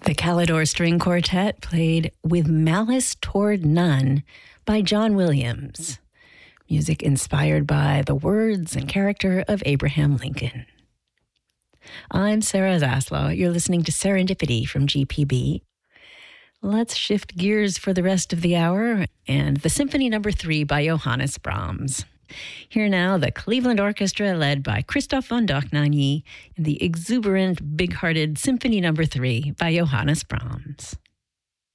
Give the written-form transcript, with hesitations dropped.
The Calidore String Quartet played With Malice Toward None by John Williams. Music inspired by the words and character of Abraham Lincoln. I'm Sarah Zaslow. You're listening to Serendipity from GPB. Let's shift gears for the rest of the hour and the Symphony No. 3 by Johannes Brahms. Here now, the Cleveland Orchestra led by Christoph von Dohnanyi and the exuberant, big-hearted Symphony No. 3 by Johannes Brahms.